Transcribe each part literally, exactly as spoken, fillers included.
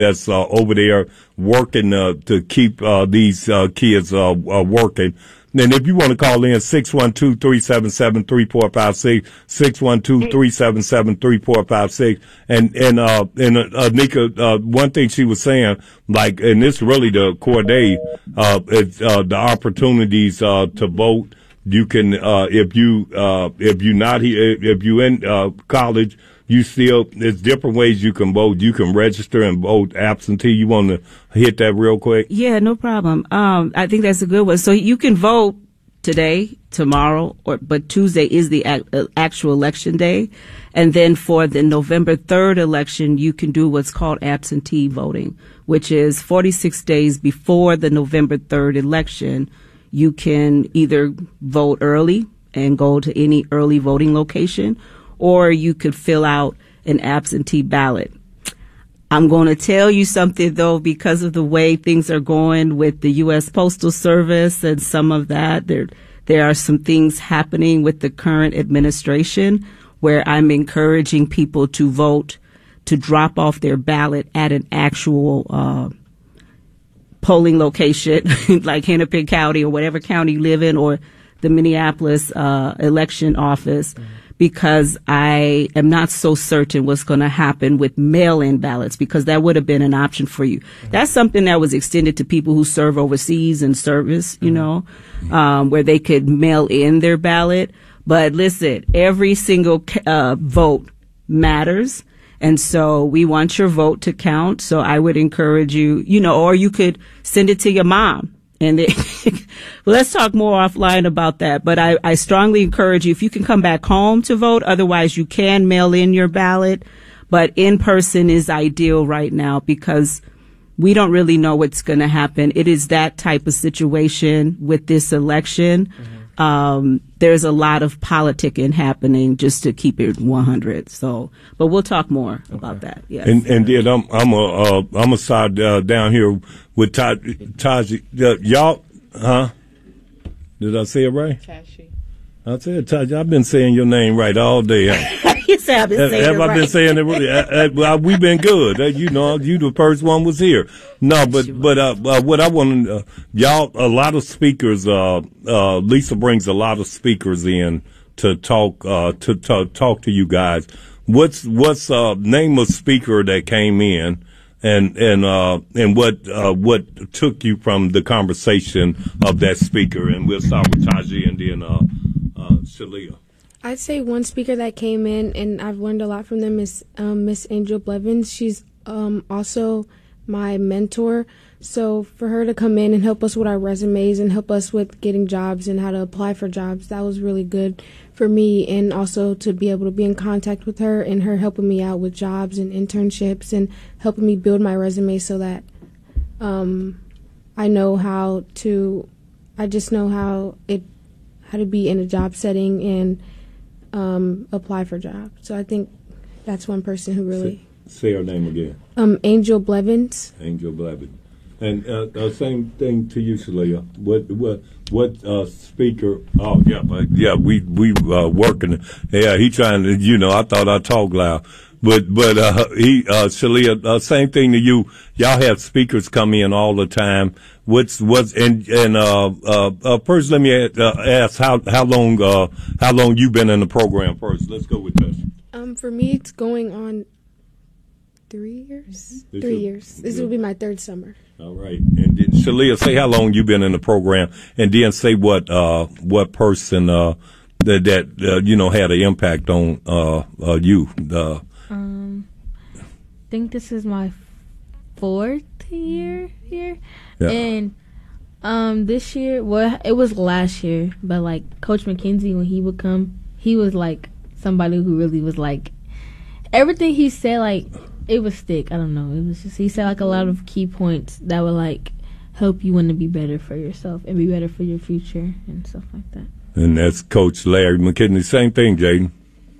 that's uh, over there working uh, to keep uh, these uh, kids uh, uh, working. And if you want to call in, six one two, three seven seven, three four five six, six one two, three seven seven, three four five six. And, and, uh, and, uh, Nika, uh, one thing she was saying, like, and this really the core day, uh, is, uh, the opportunities, uh, to vote. You can, uh, if you, uh, if you not here, if you in, uh, college, you still, there's different ways you can vote. You can register and vote absentee. You want to hit that real quick? Yeah, no problem. Um, I think that's a good one. So you can vote today, tomorrow, or but Tuesday is the ac- actual election day. And then for the November third election, you can do what's called absentee voting, which is forty-six days before the November third election. You can either vote early and go to any early voting location, or you could fill out an absentee ballot. I'm going to tell you something, though, because of the way things are going with the U S Postal Service and some of that. There, there are some things happening with the current administration where I'm encouraging people to vote, to drop off their ballot at an actual uh, polling location, like Hennepin County or whatever county you live in, or the Minneapolis uh, election office. Mm-hmm. Because I am not so certain what's going to happen with mail-in ballots, because that would have been an option for you. Mm-hmm. That's something that was extended to people who serve overseas in service, you mm-hmm. know, um, where they could mail in their ballot. But listen, every single uh, vote matters. And so we want your vote to count. So I would encourage you, you know, or you could send it to your mom. And they, well, let's talk more offline about that. But I, I strongly encourage you, if you can come back home to vote, otherwise you can mail in your ballot. But in person is ideal right now because we don't really know what's going to happen. It is that type of situation with this election. Mm-hmm. Um, there's a lot of politicking happening, just to keep it one hundred. So, but we'll talk more okay. about that. Yes. And, and then I'm, I'm a, uh, I'm a side, uh, down here with Taji. Uh, y'all, huh? Did I say it right? Tashi. I said Taji. I've been saying your name right all day. Huh? You said I've been have, saying have it I right. been saying it really? uh, uh, well, we've been good. Uh, you know, you the first one was here. No, but but uh, uh, what I want to, uh, y'all, a lot of speakers. Uh, uh, Lisa brings a lot of speakers in to talk uh, to, to talk to you guys. What's what's uh, name of speaker that came in? And and uh and what uh what took you from the conversation of that speaker? And we'll start with Taji and then uh uh Shalia. I'd say one speaker that came in and I've learned a lot from them is um, Miss Angel Blevins. She's um also my mentor. So for her to come in and help us with our resumes and help us with getting jobs and how to apply for jobs, that was really good for me. And also to be able to be in contact with her and her helping me out with jobs and internships and helping me build my resume so that um, I know how to, I just know how it, how to be in a job setting and um, apply for jobs. So I think that's one person who really. Say, say her name again. Um, Angel Blevins. Angel Blevins. And uh, uh, same thing to you, Shalia. What what what uh, speaker? Oh yeah, but yeah, we we uh, working. Yeah, he trying to. You know, I thought I talked loud, but but uh, he uh, Shalia. Uh, same thing to you. Y'all have speakers come in all the time. What's what's and and uh, uh, uh, first, let me uh, ask how how long uh, how long you been in the program? First, let's go with this. Um, for me, it's going on three years. This three will, years. This will be my third summer. All right. And then, Shalia, say how long you been in the program, and then say what uh, what person uh, that that uh, you know had an impact on uh, uh, you. Uh, um, I think this is my fourth year here, yeah. and um, this year, well, it was last year, but like Coach McKenzie, when he would come, he was like somebody who really was like everything he said, like. It was thick. I don't know. It was just he said like a lot of key points that would like help you want to be better for yourself and be better for your future and stuff like that. And that's Coach Larry McKinney. Same thing, Jaden.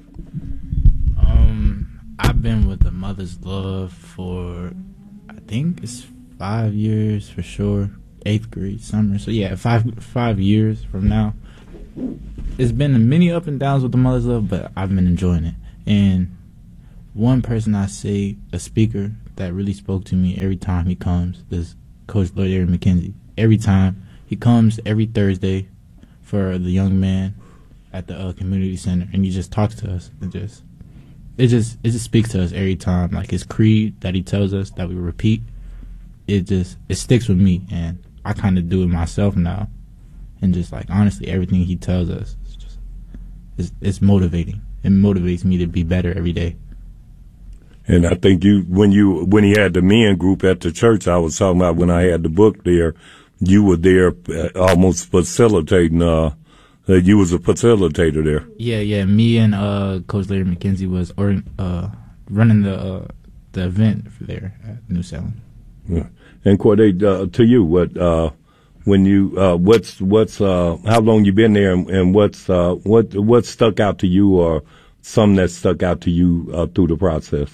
Um, I've been with the Mother's Love for I think it's five years for sure. Eighth grade summer. So yeah, five five years from now. It's been many up and downs with the Mother's Love, but I've been enjoying it. And one person I say, a speaker that really spoke to me every time he comes is Coach Larry McKenzie. Every time he comes, every Thursday for the young man at the uh, community center, and he just talks to us and just it just it just speaks to us every time. Like his creed that he tells us that we repeat, it just it sticks with me, and I kind of do it myself now. And just like honestly, everything he tells us is just it's, it's motivating. It motivates me to be better every day. And I think you, when you, when he had the men group at the church, I was talking about when I had the book there, you were there uh, almost facilitating, uh, uh, you was a facilitator there. Yeah, yeah. Me and, uh, Coach Larry McKenzie was, or, uh, running the, uh, the event there at New Salem. Yeah. And Corday, uh, to you, what, uh, when you, uh, what's, what's, uh, how long you been there and, and what's, uh, what, what stuck out to you or some that stuck out to you, uh, through the process?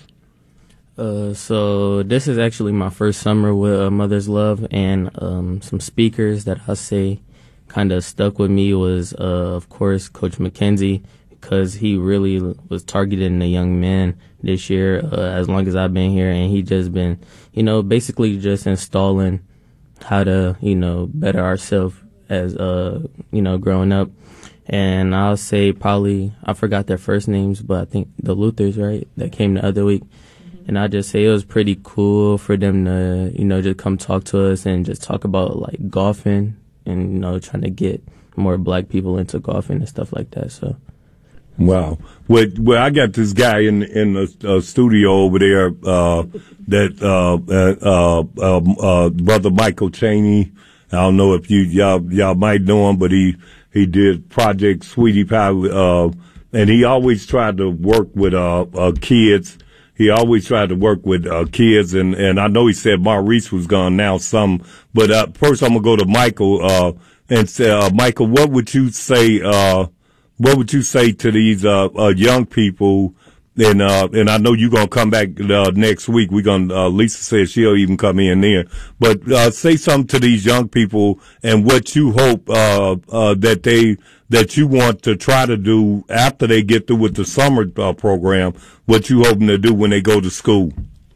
Uh, so this is actually my first summer with uh, Mother's Love, and um, some speakers that I say kind of stuck with me was, uh, of course, Coach McKenzie, because he really was targeting the young men this year, uh, as long as I've been here, and he just been, you know, basically just installing how to, you know, better ourselves as, uh, you know, growing up. And I'll say probably, I forgot their first names, but I think the Luthers, right, that came the other week. And I just say it was pretty cool for them to, you know, just come talk to us and just talk about like golfing and, you know, trying to get more black people into golfing and stuff like that. So. Wow. Well, well, I got this guy in, in the uh, studio over there, uh, that, uh, uh, uh, uh, Brother Michael Chaney. I don't know if you, y'all, y'all might know him, but he, he did Project Sweetie Pie, uh, and he always tried to work with, uh, uh, kids. He always tried to work with uh, kids, and, and I know he said Maurice was gone now some, but uh, first I'm gonna go to Michael uh, and say, uh, Michael, what would you say? Uh, what would you say to these uh, uh, young people? And uh, and I know you're gonna come back uh, next week. We're gonna uh, Lisa said she'll even come in there, but uh, say something to these young people and what you hope uh, uh, that they. that you want to try to do after they get through with the summer uh, program, what you hoping to do when they go to school?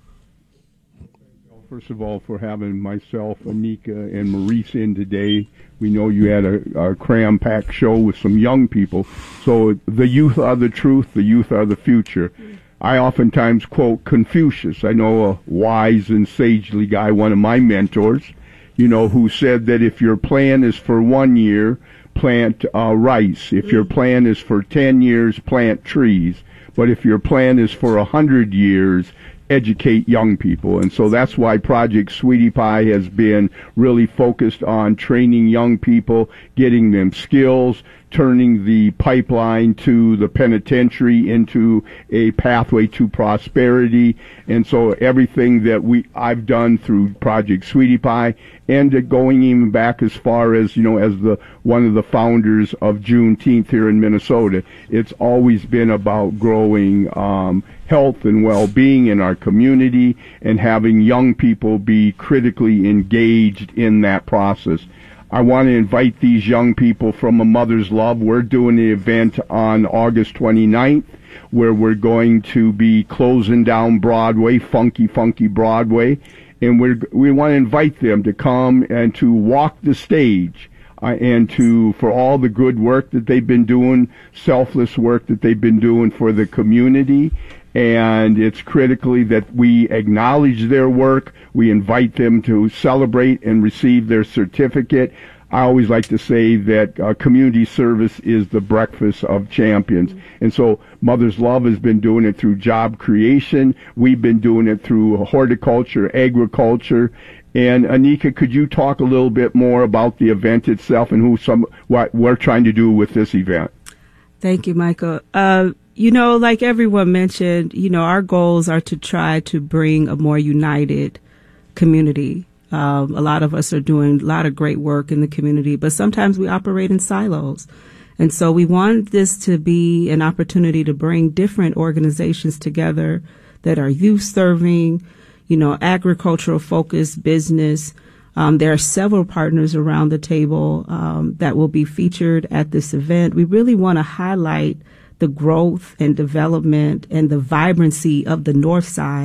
First of all, for having myself, Anika, and Maurice in today. We know you had a, a cram-packed show with some young people. So the youth are the truth, the youth are the future. I oftentimes quote Confucius. I know a wise and sagely guy, one of my mentors, you know, who said that if your plan is for one year, plant uh, rice. If your plan is for ten years, plant trees. But if your plan is for a hundred years, educate young people. And so that's why Project Sweetie Pie has been really focused on training young people, getting them skills, turning the pipeline to the penitentiary into a pathway to prosperity. And so everything that we I've done through Project Sweetie Pie, and going even back as far as, you know, as the one of the founders of Juneteenth here in Minnesota, it's always been about growing um, health and well-being in our community and having young people be critically engaged in that process. I want to invite these young people from A Mother's Love. We're doing the event on August twenty-ninth, where we're going to be closing down Broadway, funky, funky Broadway. And we're, we want to invite them to come and to walk the stage, uh, and to, for all the good work that they've been doing, selfless work that they've been doing for the community. And it's critically that we acknowledge their work. We invite them to celebrate and receive their certificate. I always like to say that uh, community service is the breakfast of champions. And so Mother's Love has been doing it through job creation. We've been doing it through horticulture, agriculture. And Anika, could you talk a little bit more about the event itself and who some what we're trying to do with this event? Thank you, Michael. Uh, you know, like everyone mentioned, you know, our goals are to try to bring a more united community. Um, a lot of us are doing a lot of great work in the community, but sometimes we operate in silos. And so we want this to be an opportunity to bring different organizations together that are youth serving, you know, agricultural focused business. Um, there are several partners around the table um, that will be featured at this event. We really want to highlight the growth and development and the vibrancy of the North Side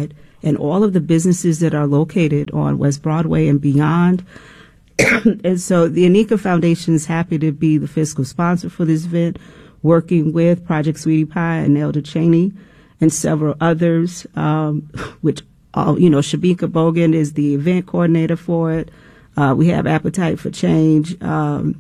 and all of the businesses that are located on West Broadway and beyond. And so the Anika Foundation is happy to be the fiscal sponsor for this event, working with Project Sweetie Pie and Elder Cheney and several others, um, which, all, you know, Shabika Bogan is the event coordinator for it. Uh, we have Appetite for Change. Um,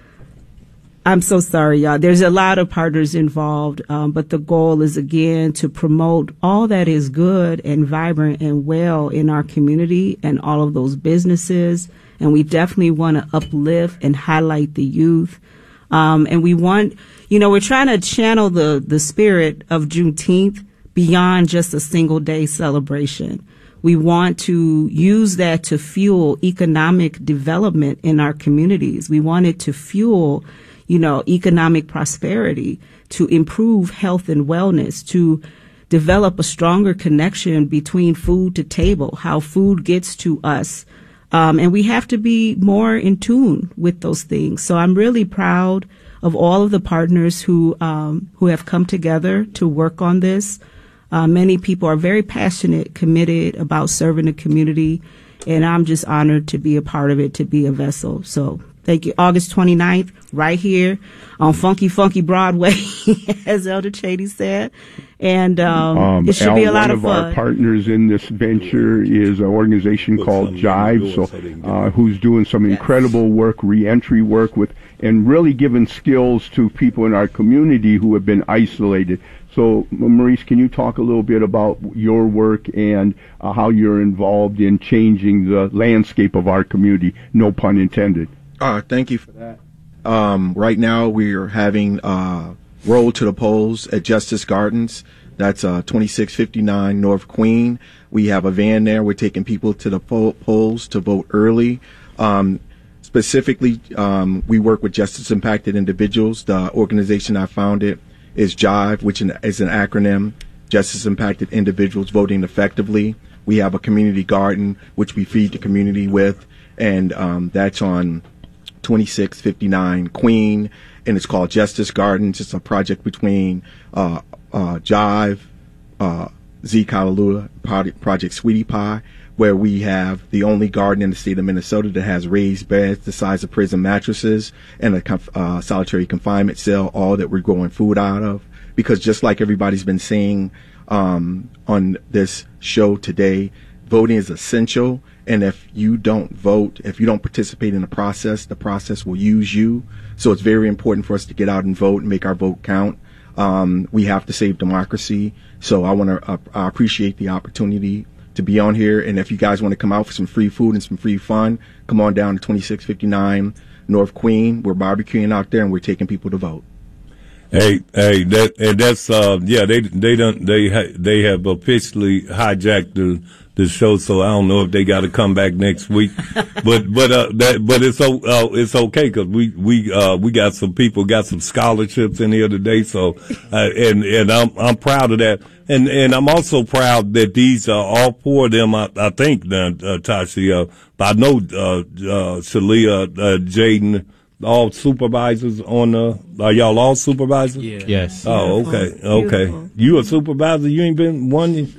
I'm so sorry, y'all. There's a lot of partners involved, um, but the goal is, again, to promote all that is good and vibrant and well in our community and all of those businesses. And we definitely want to uplift and highlight the youth. Um, and we want, you know, we're trying to channel the, the spirit of Juneteenth beyond just a single day celebration. We want to use that to fuel economic development in our communities. We want it to fuel, you know, economic prosperity, to improve health and wellness, to develop a stronger connection between food to table, how food gets to us. Um, and we have to be more in tune with those things. So I'm really proud of all of the partners who um, who have come together to work on this. Uh, many people are very passionate, committed about serving the community, and I'm just honored to be a part of it, to be a vessel. So thank you. August twenty-ninth, right here on Funky Funky Broadway, as Elder Cheney said. And um, um, it should Al, be a lot one of of fun. our partners in this venture is an organization called Jive, so uh, who's doing some Yes. incredible work, reentry work with, and really giving skills to people in our community who have been isolated. So, Maurice, can you talk a little bit about your work and uh, how you're involved in changing the landscape of our community? No pun intended. Uh, thank you for that. Um, right now, we're having uh, Roll to the Polls at Justice Gardens. That's uh, twenty-six fifty-nine North Queen. We have a van there. We're taking people to the poll- polls to vote early. Um, specifically, um, we work with justice impacted individuals. The organization I founded is Jive, which is an acronym, Justice Impacted Individuals Voting Effectively. We have a community garden, which we feed the community with, and um, that's on twenty-six fifty-nine Queen, and it's called Justice Gardens. It's a project between uh, uh, Jive, uh, Z Kalalua, Project Sweetie Pie, where we have the only garden in the state of Minnesota that has raised beds the size of prison mattresses and a conf- uh, solitary confinement cell, all that we're growing food out of. Because just like everybody's been saying um, on this show today, voting is essential. And if you don't vote, if you don't participate in the process, the process will use you. So it's very important for us to get out and vote and make our vote count. Um, we have to save democracy. So I want to uh, I appreciate the opportunity to be on here. And if you guys want to come out for some free food and some free fun, come on down to twenty-six fifty-nine North Queen. We're barbecuing out there and we're taking people to vote. Hey, hey, that and that's uh, yeah, they they don't they ha- they have officially hijacked the the show, so I don't know if they got to come back next week, but but uh, that but it's uh, it's okay because we we uh we got some people got some scholarships in here today, so uh, and and I'm I'm proud of that, and and I'm also proud that these uh, all four of them I, I think uh, uh, Tashi, uh, but I know uh, uh, Shalia, uh, Jaden. All supervisors on the, are y'all all supervisors? Yeah. Yes. Oh, okay, okay. Beautiful. You a supervisor? You ain't been one? You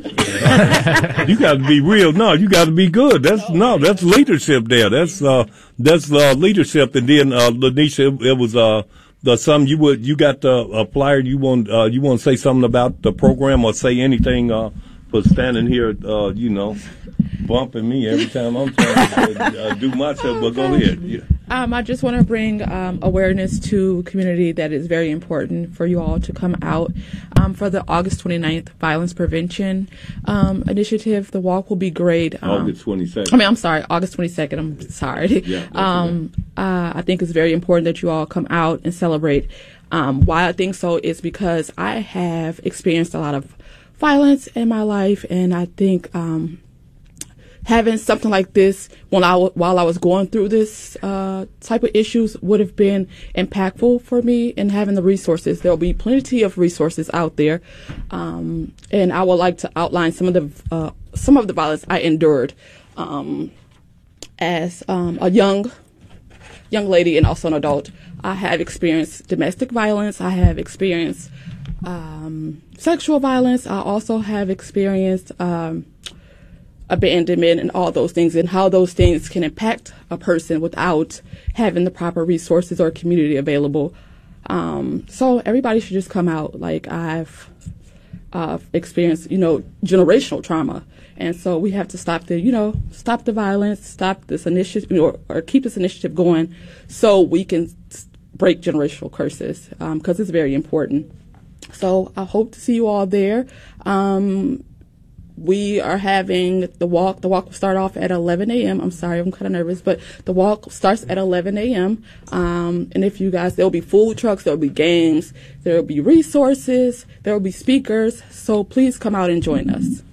got to be real. No, you got to be good. That's, no, that's leadership there. That's, uh, that's, uh, leadership. And then, uh, Lanisha, it, it was, uh, the, some you would, you got the, uh, flyer. You want, uh, you want to say something about the program or say anything, uh, for standing here, uh, you know, bumping me every time I'm trying to uh, do myself, but go ahead. Yeah. Um, I just want to bring um, awareness to community that is very important for you all to come out um, for the August twenty-ninth Violence Prevention um, Initiative. The walk will be great. Um, August twenty-second. I mean, I'm sorry, August twenty-second. I'm sorry. Yeah, um, uh, I think it's very important that you all come out and celebrate. Um, why I think so is because I have experienced a lot of violence in my life, and I think um, having something like this when I w- while I was going through this uh, type of issues would have been impactful for me, and having the resources. There'll be plenty of resources out there, um, and I would like to outline some of the uh, some of the violence I endured um, as um, a young young lady and also an adult. I have experienced domestic violence. I have experienced um, sexual violence. I also have experienced um, abandonment and all those things, and how those things can impact a person without having the proper resources or community available. Um, so everybody should just come out. Like I've uh, experienced, you know, generational trauma. And so we have to stop the, you know, stop the violence, stop this initiative, you know, or, or keep this initiative going so we can break generational curses, because um, it's very important. So I hope to see you all there. Um, we are having the walk. The walk will start off at eleven a.m. I'm sorry, I'm kind of nervous, but the walk starts at eleven a.m. Um, and if you guys, there will be food trucks, there will be games, there will be resources, there will be speakers. So please come out and join us.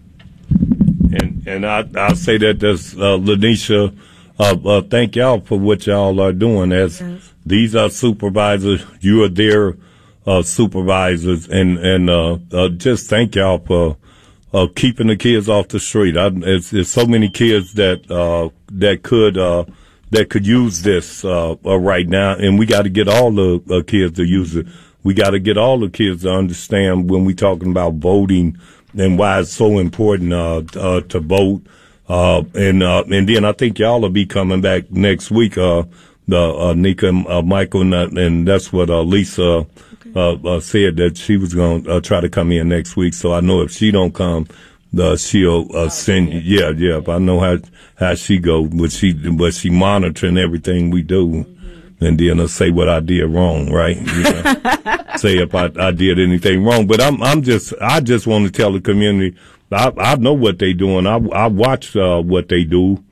And and I I'll say that this uh, Lanisha, uh, uh, thank y'all for what y'all are doing. As yes. These are supervisors, you are their uh, supervisors, and and uh, uh, just thank y'all for uh, keeping the kids off the street. I, it's, it's so many kids that uh, that could uh, that could use this uh, uh, right now, and we got to get all the uh, kids to use it. We got to get all the kids to understand when we talking about voting and why it's so important uh, uh, to vote. Uh, and uh, and then I think y'all will be coming back next week. Uh, the uh, Nika and uh, Michael, and, uh, and that's what uh, Lisa okay. uh, uh, said, that she was going to uh, try to come in next week. So I know if she don't come, uh, she'll uh, send. Yeah, yeah. I know how how she go, but she but she monitoring everything we do. Mm-hmm. And then I'll say what I did wrong, right? You know, say if I, I did anything wrong. But I'm I'm just I just want to tell the community, I I know what they doing. I I watch uh, what they do,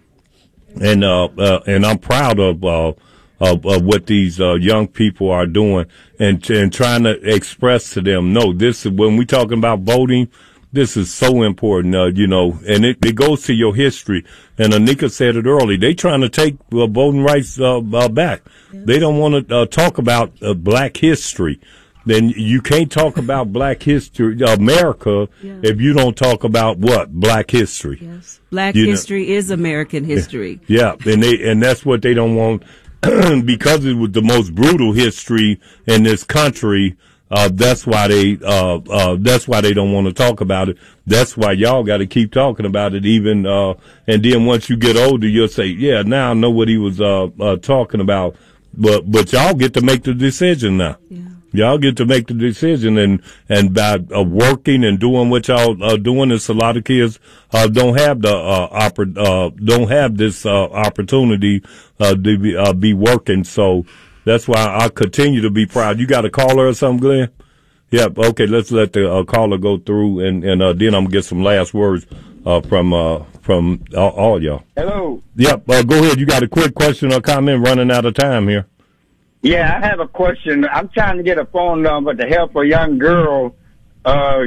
and uh, uh and I'm proud of uh of, of what these uh, young people are doing, and and trying to express to them, no, this is when we talking about voting. This is so important, uh, you know, and it, it goes to your history. And Anika said it early. They trying to take uh, voting rights uh, uh, back. Yes. They don't want to uh, talk about uh, black history. Then you can't talk about black history, America, yeah. if you don't talk about what? Black history. Yes. Black you history know? is American history. Yeah, and they and that's what they don't want, because it was the most brutal history in this country. Uh, that's why they, uh, uh, that's why they don't want to talk about it. That's why y'all got to keep talking about it even, uh, and then once you get older, you'll say, yeah, now I know what he was, uh, uh, talking about. But, but y'all get to make the decision now. Yeah. Y'all get to make the decision, and, and by uh, working and doing what y'all are doing, it's a lot of kids, uh, don't have the, uh, oppor- uh, don't have this, uh, opportunity, uh, to be, uh, be working. So, that's why I continue to be proud. You got a caller or something, Glenn? Yep. Okay. Let's let the uh, caller go through, and and uh, then I'm gonna get some last words uh, from uh, from all, all y'all. Hello. Yep. Uh, go ahead. You got a quick question or comment? Running out of time here. Yeah, I have a question. I'm trying to get a phone number to help a young girl uh,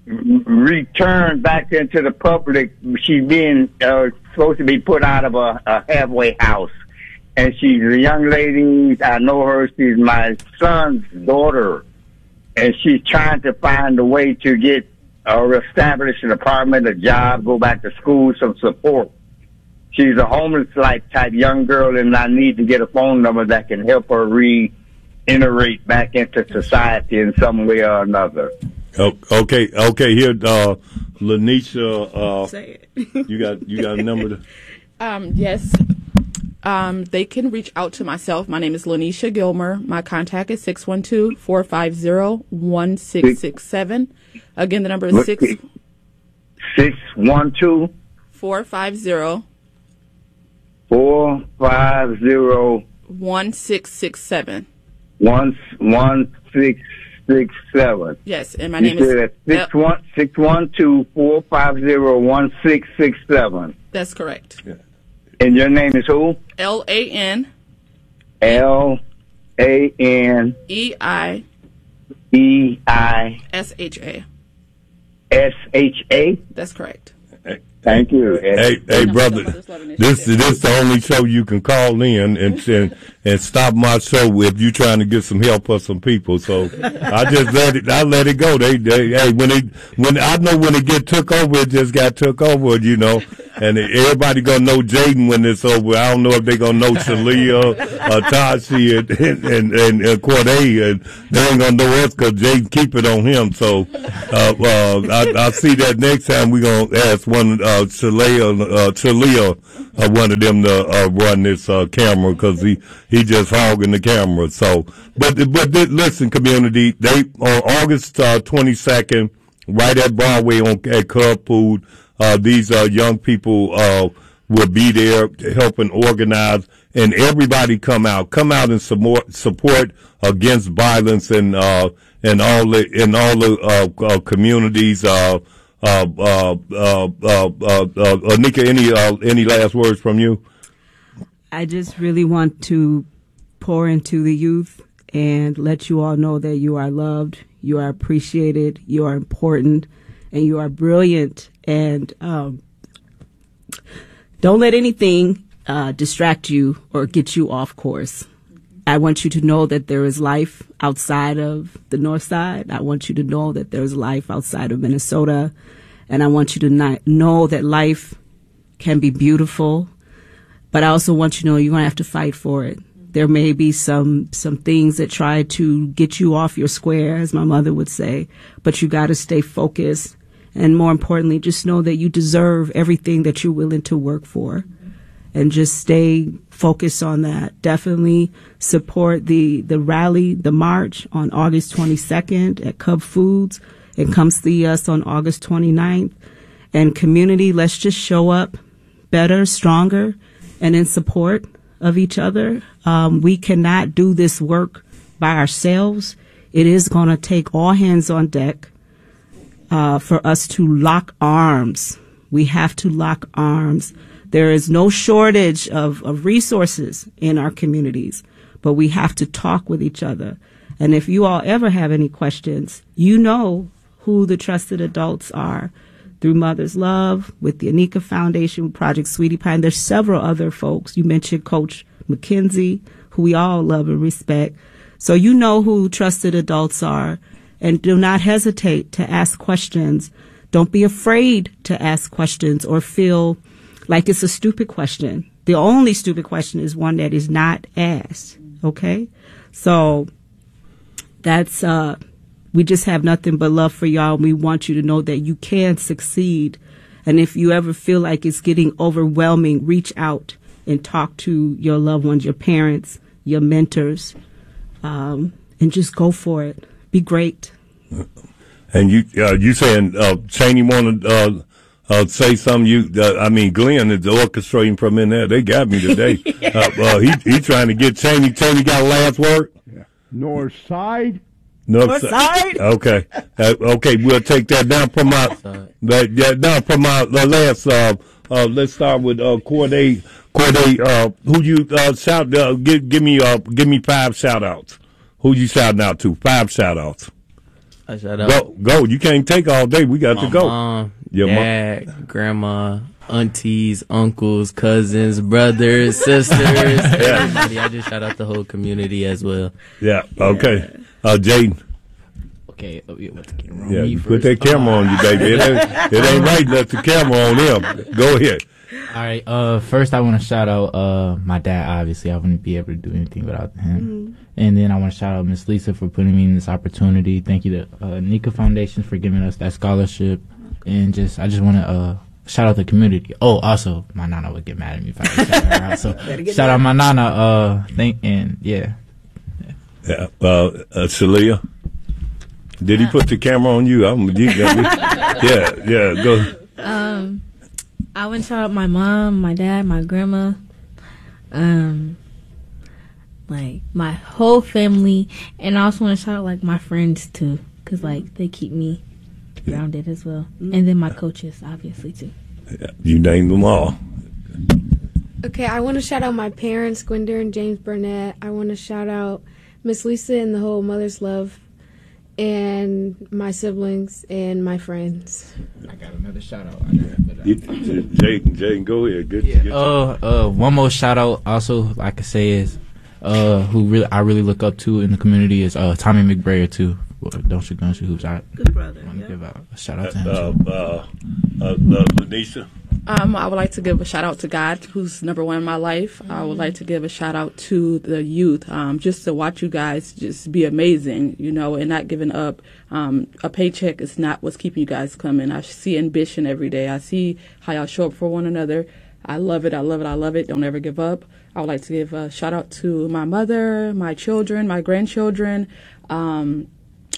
return back into the public. She's being uh, supposed to be put out of a, a halfway house. And she's a young lady. I know her. She's my son's daughter. And she's trying to find a way to get or uh, establish an apartment, a job, go back to school, some support. She's a homeless-like type young girl, and I need to get a phone number that can help her reintegrate back into society in some way or another. Oh, okay, okay. Here, uh, Lanisha, uh, Say it. you got you got a number to? Um, yes. Um, they can reach out to myself. My name is Lanisha Gilmer. My contact is six one two, four five zero, one six six seven. Again, the number is six six one two four five zero four five zero one six six seven. One one six six seven. Yes, and my you name is six one six one two four five zero one six six seven. That's correct. Yeah. And your name is who? L A N. L A N. E I. E I. S H A. S H A? That's correct. Thank you. Hey, hey, brother, this this the only show you can call in and and, and stop my show if you trying to get some help for some people. So I just let it, I let it go. They, they, hey, when it, when I know when it get took over, it just got took over, you know. And everybody gonna know Jaden when it's over. I don't know if they gonna know Shalia, uh, Tashi, and and and, and, and Corday, and they ain't gonna know us because Jaden keep it on him. So uh, uh, I, I see that next time we gonna ask one. Uh, uh, Talia, uh, Talia, uh, one of them to uh, run this uh, camera because he he just hogging the camera. So, but but listen, community, they on August uh, twenty-second, right at Broadway on at Cub Food, uh, these uh, young people uh, will be there helping organize, and everybody come out, come out and support support against violence and uh, and all the in all the uh, uh, communities. Uh, Uh, uh, uh, uh, uh, uh, Anika, any, uh, any last words from you? I just really want to pour into the youth and let you all know that you are loved, you are appreciated, you are important, and you are brilliant. And um, don't let anything uh, distract you or get you off course. I want you to know that there is life outside of the North Side. I want you to know that there is life outside of Minnesota. And I want you to not know that life can be beautiful. But I also want you to know you're going to have to fight for it. There may be some, some things that try to get you off your square, as my mother would say. But you got to stay focused. And more importantly, just know that you deserve everything that you're willing to work for. And just stay focused on that. Definitely support the, the rally, the march on August twenty-second at Cub Foods, and come see us on August twenty-ninth. And community, let's just show up better, stronger, and in support of each other. Um, we cannot do this work by ourselves. It is going to take all hands on deck uh, for us to lock arms. We have to lock arms. There is no shortage of, of resources in our communities, but we have to talk with each other. And if you all ever have any questions, you know who the trusted adults are through Mother's Love, with the Anika Foundation, Project Sweetie Pie. And there's several other folks. You mentioned Coach McKenzie, who we all love and respect. So you know who trusted adults are, and do not hesitate to ask questions. Don't be afraid to ask questions or feel like it's a stupid question. The only stupid question is one that is not asked. Okay? So that's, uh, we just have nothing but love for y'all. And we want you to know that you can succeed. And if you ever feel like it's getting overwhelming, reach out and talk to your loved ones, your parents, your mentors, um, and just go for it. Be great. And you, uh, you saying, uh, Cheney wanted, uh, Uh, say something. You, uh, I mean, Glenn is orchestrating from in there. They got me today. yeah. uh, uh, he he trying to get Cheney. Cheney got a last word. Yeah. North Side. North, North Side. Okay. Uh, okay. We'll take that down from my that yeah, down from my the last. Uh, uh, let's start with uh, Corday. Corday. Uh, who you uh, shout? Uh, give give me uh give me five shout outs. Who you shouting out to? Five shout outs. I shout out. Go go. You can't take all day. We got my to go. Mom. Your Dad, mom. Grandma, aunties, uncles, cousins, brothers, sisters, everybody. I just shout out the whole community as well. Yeah. Okay. Uh, Jaden. Okay. Oh, yeah, what's the camera on yeah, me you first? put that camera on you, baby. It ain't, it ain't right to the camera on him. Go ahead. All right. Uh, first I want to shout out uh my dad. Obviously, I wouldn't be able to do anything without him. Mm-hmm. And then I want to shout out Miss Lisa for putting me in this opportunity. Thank you to uh, Anika Foundation for giving us that scholarship. And just, I just want to uh, shout out the community. Oh, also, my nana would get mad at me if I didn't shout her out. So, shout out my nana. Uh, thank and yeah, yeah. yeah uh, uh, Shalia, did he put the camera on you? I'm, you yeah, yeah. Go. Um, I want to shout out my mom, my dad, my grandma, um, like my whole family, and I also want to shout out like my friends too, cause like they keep me grounded as well, and then my coaches obviously too. Yeah, you named them all. Okay, I want to shout out my parents, Gwinder and James Burnett. I want to shout out Miss Lisa and the whole Mother's Love, and my siblings and my friends. I got another shout out. Jaden, Jaden, go ahead. Good. Yeah. Uh, uh, one more shout out. Also, like I could say is, uh, who really I really look up to in the community is uh Tommy McBrayer too. Don't you, don't you, hoops. I Good brother. want to yeah. give out a shout out to him. Uh, uh, uh, uh, Lanisha. Um, I would like to give a shout out to God, who's number one in my life. Mm-hmm. I would like to give a shout out to the youth, um, just to watch you guys just be amazing, you know, and not giving up. Um, a paycheck is not what's keeping you guys coming. I see ambition every day. I see how y'all show up for one another. I love it. I love it. I love it. Don't ever give up. I would like to give a shout out to my mother, my children, my grandchildren, um,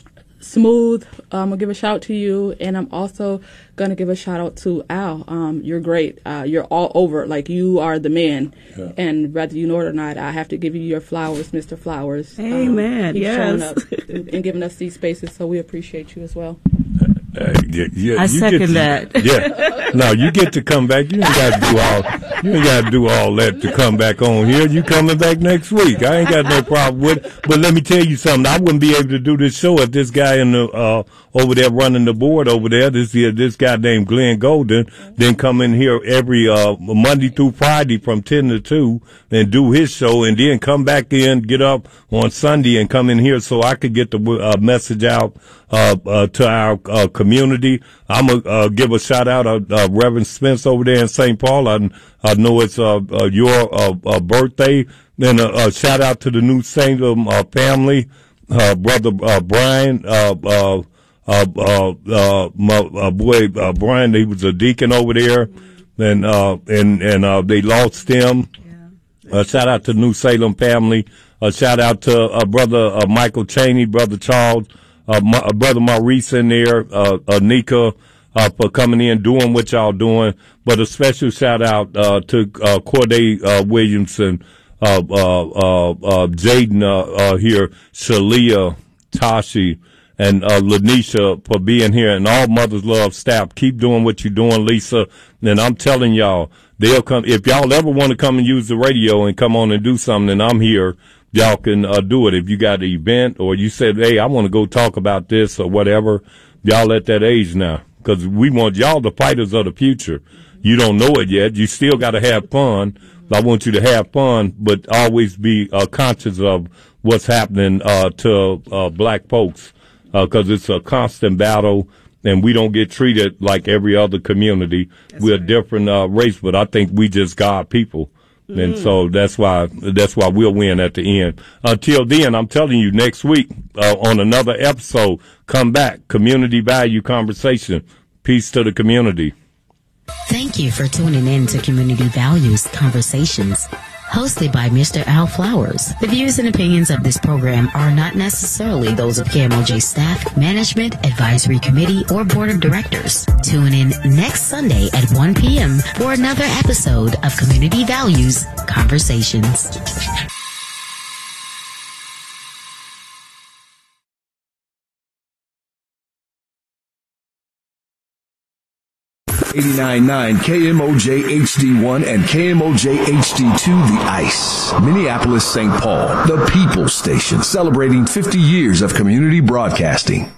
Smooth, I'm going to give a shout out to you, and I'm also going to give a shout out to Al. Um, you're great. Uh, you're all over. Like, you are the man. Yeah. And whether you know it or not, I have to give you your flowers, Mister Flowers. Amen. Um, yes. Showing up and, and giving us these spaces, so we appreciate you as well. Uh, yeah, yeah, I second to, that. Yeah. No, you get to come back. You ain't got to do all. You ain't got to do all that to come back on here. You coming back next week. I ain't got no problem with it. But let me tell you something. I wouldn't be able to do this show if this guy in the uh over there running the board over there, this uh, this guy named Glenn Golden, then come in here every uh Monday through Friday from ten to two and do his show, and then come back in, get up on Sunday and come in here so I could get the uh, message out uh, uh to our uh, community. I'm gonna uh, give a shout out to uh, Reverend Spence over there in Saint Paul. I, I know it's uh, uh your uh, uh, birthday. Then a, a shout out to the New Salem uh, family, uh, brother uh, Brian, uh, uh, uh, uh, uh, my uh, boy uh, Brian. He was a deacon over there, and uh, and and uh, they lost him. Uh, shout out to New Salem family. Uh, shout out to uh, brother uh, Michael Cheney, brother Charles, uh, my, uh, brother Maurice in there, uh, uh, Nika, uh, for coming in, doing what y'all doing. But a special shout out uh, to uh, Corday uh, Williamson, uh, uh, uh, uh, Jaden uh, uh, here, Shalia, Tashi, and uh, Lanisha for being here, and all Mother's Love staff. Keep doing what you're doing, Lisa. And I'm telling y'all, they'll come. If y'all ever want to come and use the radio and come on and do something, and I'm here, y'all can uh, do it. If you got an event or you said, hey, I want to go talk about this or whatever, y'all at that age now, because we want y'all the fighters of the future. You don't know it yet. You still got to have fun. I want you to have fun, but always be uh, conscious of what's happening uh, to uh, black folks, because uh, it's a constant battle, and we don't get treated like every other community. That's We're right. a different uh, race, but I think we just God people. Mm. And so that's why that's why we'll win at the end. Until then, I'm telling you, next week uh, on another episode, come back, Community Value Conversation. Peace to the community. Thank you for tuning in to Community Values Conversations, hosted by Mister Al Flowers. The views and opinions of this program are not necessarily those of K M O J staff, management, advisory committee, or board of directors. Tune in next Sunday at one p.m. for another episode of Community Values Conversations. eighty-nine point nine K M O J H D one and K M O J H D two, The Ice. Minneapolis, Saint Paul, the People Station, celebrating fifty years of community broadcasting.